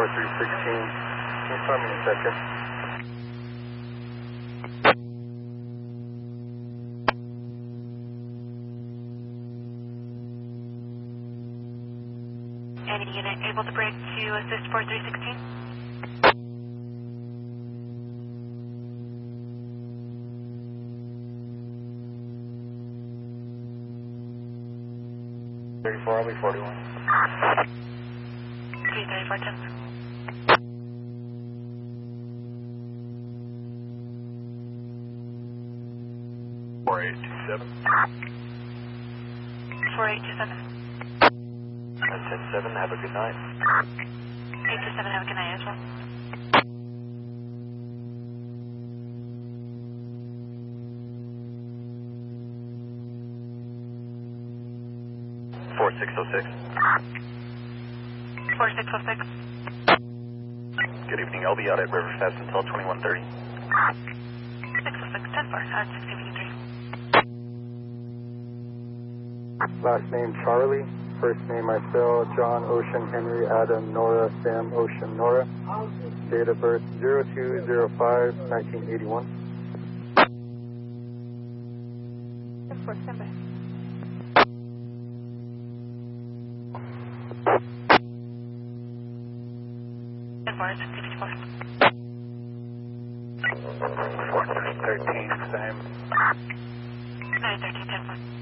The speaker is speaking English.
6316. Can you tell me in a second? Any unit able to break to assist 4316? I'll be 41. 33410. 4827. 4827. 107, have a good night. 827, have a good night as well. Four 606. 4606. Good evening. I'll be out at Riverfest until 21:30. 606, 10-4, 1653. Last name Charlie. First name Marcel, John, Ocean, Henry, Adam, Nora, Sam, Ocean, Nora. Date of birth 02/05/1981. 10-4, stand by. Four 13, same. 913, 10-4.